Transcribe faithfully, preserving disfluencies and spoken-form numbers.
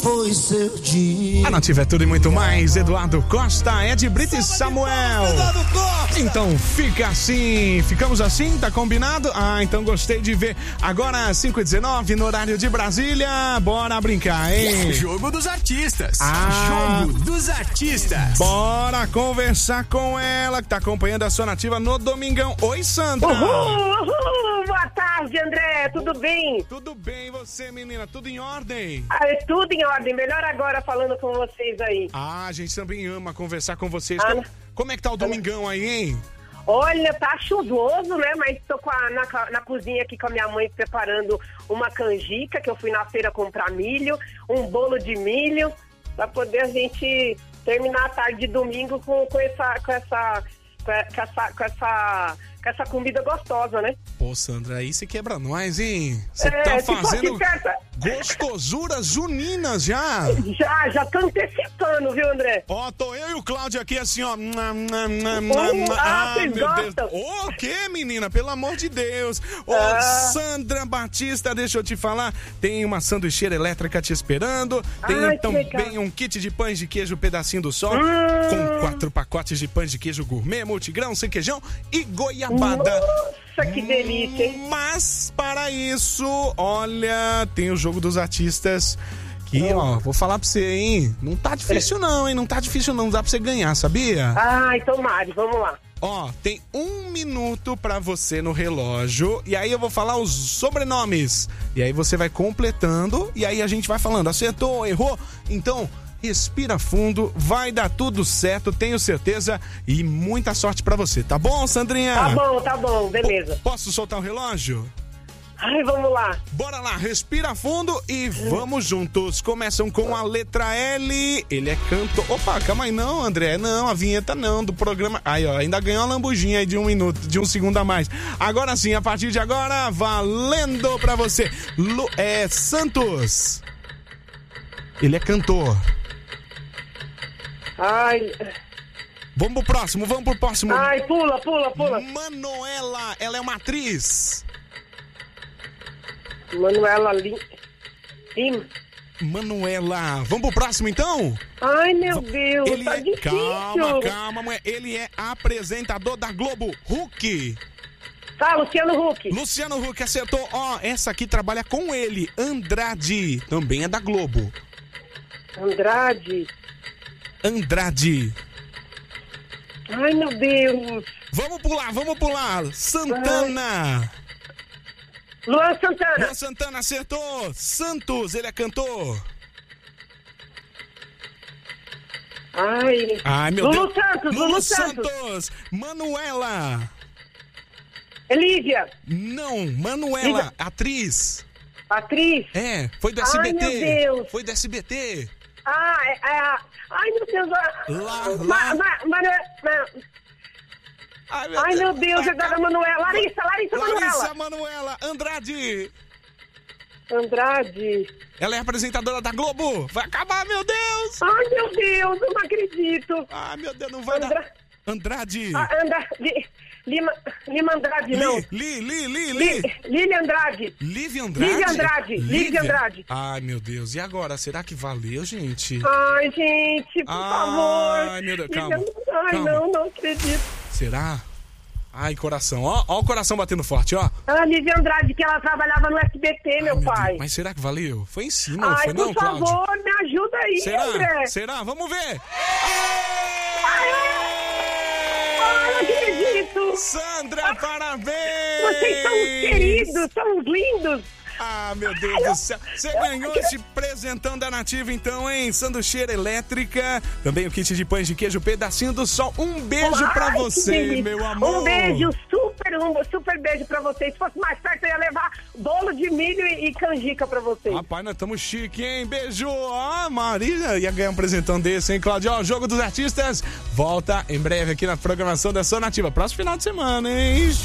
foi seu dia. A Nativa é tudo e muito mais. Eduardo Costa, Ed Brito e Samuel. Então fica assim, ficamos assim, tá combinado? Ah, então gostei de ver. Agora cinco e dezenove no horário de Brasília, bora brincar, hein? Jogo dos artistas. Ah, Jogo dos artistas. Bora conversar com ela que tá acompanhando a sua Nativa no domingão. Oi, Sandra. Uhul, uhul. Boa tarde, André, tudo bem? Tudo bem, você, menina? Tudo em ordem? Ah, é tudo em ordem, melhor agora falando com vocês aí. Ah, a gente também ama conversar com vocês. Ah, como, como é que tá o domingão aí, hein? Olha, tá chuvoso, né? Mas tô com a, na, na cozinha aqui com a minha mãe preparando uma canjica, que eu fui na feira comprar milho, um bolo de milho, pra poder a gente terminar a tarde de domingo com, com essa... Com essa Com essa, com, essa, com essa comida gostosa, né? Pô, Sandra, aí você quebra nós, hein? Você é, tá tipo fazendo assim, gostosuras juninas já. Já, já tô antecipando, viu, André? Ó, tô eu e o Cláudio aqui assim, ó. Oh, ah, vocês meu gostam? Deus. Ô, o quê, menina? Pelo amor de Deus. Ô, ah. Sandra Batista, deixa eu te falar. Tem uma sanduicheira elétrica te esperando. Tem Ai, também um kit de pães de queijo Pedacinho do Sol. Hum. Com quatro pacotes de pães de queijo gourmet, multigrão, sem queijão e goiabada. Nossa, que delícia, hein? Mas, para isso, olha, tem o jogo dos artistas que, oh. ó, vou falar pra você, hein? Não tá difícil não, hein? Não tá difícil não, dá pra você ganhar, sabia? Ai, então, Mari, vamos lá. Ó, tem um minuto pra você no relógio, e aí eu vou falar os sobrenomes. E aí você vai completando, e aí a gente vai falando, acertou, errou, então... Respira fundo, vai dar tudo certo, tenho certeza, e muita sorte pra você, tá bom, Sandrinha? Tá bom, tá bom, beleza. P- posso soltar o relógio? Ai, vamos lá. Bora lá, respira fundo e vamos juntos. Começam com a letra L, ele é cantor. Opa, calma aí, não, André, não, a vinheta não, do programa. Aí, ó, ainda ganhou uma lambujinha aí de um minuto, de um segundo a mais. Agora sim, a partir de agora, valendo pra você. Lu, é Santos. Ele é cantor. Ai. Vamos pro próximo, vamos pro próximo. Ai, pula, pula, pula. Manuela, ela é uma atriz. Manuela Lim... Lim... Manuela, vamos pro próximo então? Ai, meu Deus, ele tá é... difícil. Calma, calma, mulher. Ele é apresentador da Globo, Huck. Tá, Luciano Huck. Luciano Huck acertou. Ó, essa aqui trabalha com ele, Andrade, também é da Globo. Andrade... Andrade. Ai, meu Deus. Vamos pular, vamos pular. Santana. Ai. Luan Santana. Luan Santana acertou. Santos, ele é cantor. Ai. Ai, meu Lulu Deus. Santos, Lulu, Lulu Santos. Santos. Manuela. Elívia. Não, Manuela, Lívia. Atriz. Atriz. É, foi do Ai, S B T. meu Deus. Foi do S B T. Ah, é, é, ai, meu Deus. Lá, lá. Ma, ma, ma, ma, Ai, meu ai, Deus, meu Deus, é da Manuela. Larissa, Larissa, Larissa Manuela. Manuela, Andrade. Andrade. Ela é apresentadora da Globo. Vai acabar, meu Deus. Ai, meu Deus, eu não acredito. Ai, meu Deus, não vai Andra... dar. Andrade. Ah, Andrade. Lima, Lima Andrade, não. Li, Li, Li, Li. Lili Andrade. Lívia Andrade? Lívia Andrade. Lívia Andrade. Ai, meu Deus. E agora? Será que valeu, gente? Ai, gente, por Ai, favor. Ai, meu Deus. Calma. Ai, calma. não, não acredito. Será? Ai, coração. Ó, ó o coração batendo forte, ó. A Lívia Andrade, que ela trabalhava no S B T, Ai, meu, meu pai. Deus. Mas será que valeu? Foi em cima, Ai, foi por não, favor, Cláudio? me ajuda aí, Será? André. Será? Vamos ver. Ai, ai, não acredito. Sandra, Ah, parabéns! vocês são queridos, são lindos. Ah, meu Deus do céu. Você ganhou esse presentão da Nativa, então, hein? Sanducheira elétrica. Também o kit de pães de queijo Pedacinho do Sol. Um beijo Ai, pra que você, delícia. meu amor. Um beijo, super, um super beijo pra vocês. Se fosse mais perto, eu ia levar bolo de milho e, e canjica pra vocês. Rapaz, nós estamos chique, hein? Beijo. Ó, Maria ia ganhar um presentão desse, hein, Cláudio? Ó, Jogo dos Artistas volta em breve aqui na programação da Sua Nativa. Próximo final de semana, hein?